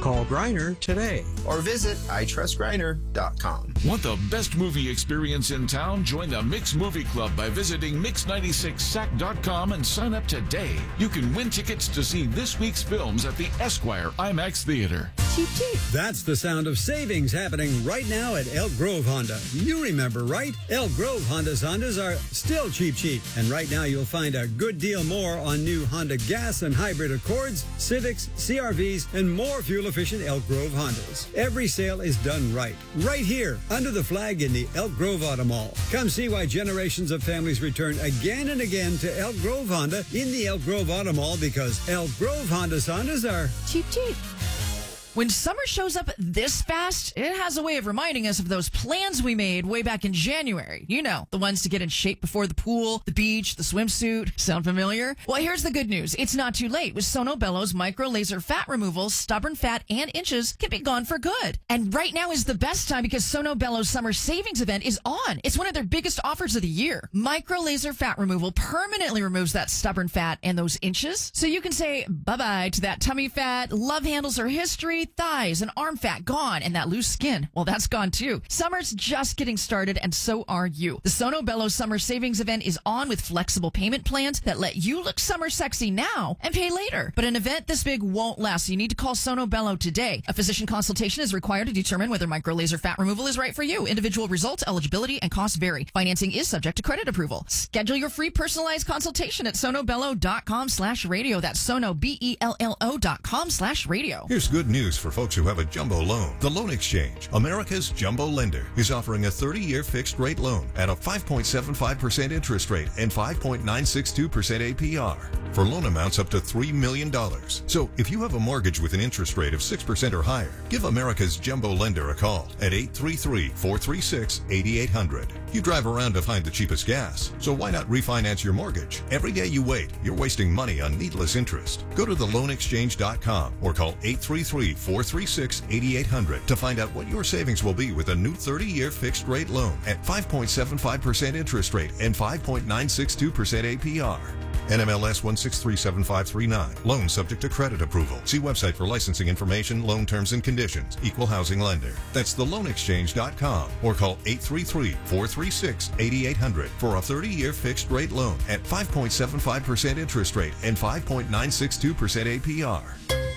Call Griner today. Or visit itrustgriner.com. Want the best movie experience in town? Join the Mix Movie Club by visiting mix96sac.com and sign up today. You can win tickets to see this week's films at the Esquire IMAX Theater. Cheap, cheap. That's the sound of savings happening right now at Elk Grove Honda. You remember, right? Elk Grove Hondas are still cheap. And right now you'll find a good deal more on new Honda gas and hybrid Accords, Civics, CRVs, and more fuel-efficient Elk Grove Hondas. Every sale is done right here, under the flag in the Elk Grove Auto Mall. Come see why generations of families return again and again to Elk Grove Honda in the Elk Grove Auto Mall, because Elk Grove Hondas are Cheap. When summer shows up this fast, it has a way of reminding us of those plans we made way back in January. You know, the ones to get in shape before the pool, the beach, the swimsuit. Sound familiar? Well, here's the good news. It's not too late. With Sono Bello's micro laser fat removal, stubborn fat and inches can be gone for good. And right now is the best time because Sono Bello's summer savings event is on. It's one of their biggest offers of the year. Micro laser fat removal permanently removes that stubborn fat and those inches, so you can say bye-bye to that tummy fat, love handles or history, thighs and arm fat gone, and that loose skin, well, that's gone too. Summer's just getting started, and so are you. The Sono Bello Summer Savings Event is on with flexible payment plans that let you look summer sexy now and pay later. But an event this big won't last, so you need to call Sono Bello today. A physician consultation is required to determine whether micro laser fat removal is right for you. Individual results, eligibility, and costs vary. Financing is subject to credit approval. Schedule your free personalized consultation at sonobello.com/radio. That's sonobello.com/radio. Here's good news for folks who have a jumbo loan. The Loan Exchange, America's jumbo lender, is offering a 30-year fixed-rate loan at a 5.75% interest rate and 5.962% APR for loan amounts up to $3 million. So if you have a mortgage with an interest rate of 6% or higher, give America's jumbo lender a call at 833-436-8800. You drive around to find the cheapest gas, so why not refinance your mortgage? Every day you wait, you're wasting money on needless interest. Go to theloanexchange.com or call 833-436-8800 to find out what your savings will be with a new 30-year fixed-rate loan at 5.75% interest rate and 5.962% APR. NMLS 1637539. Loan subject to credit approval. See website for licensing information, loan terms and conditions. Equal housing lender. That's theloanexchange.com or call 833-436-8800 for a 30-year fixed rate loan at 5.75% interest rate and 5.962% APR.